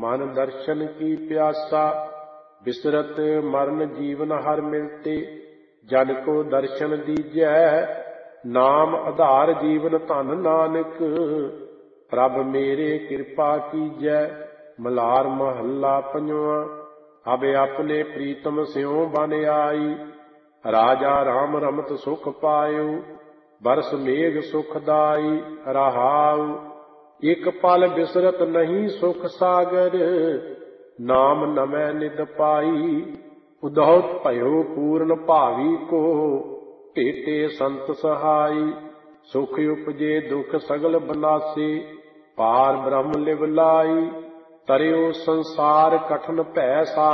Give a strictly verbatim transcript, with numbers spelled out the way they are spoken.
मन दर्शन की प्यासा। बिसरत मरण जीवन हर मिलते, जन को दर्शन दीजै। नाम आधार जीवन धन नानक, प्रभ मेरे कृपा कीजै। मलार महला पंजवा। अब अपने प्रीतम स्यों बन आई, राजा राम रमत सुख पायो। बरस मेघ सुखदाई रहाऊ, एक पल बिसरत नहीं सुख सागर। नाम नमै निद पाई, उद्धव भयो पूर्ण भावी को। भेटे संत सहाई, सुख उपजे दुख सगल बनासे। पार ब्रह्म लिव लाई, तरियो संसार कठिन भै सा।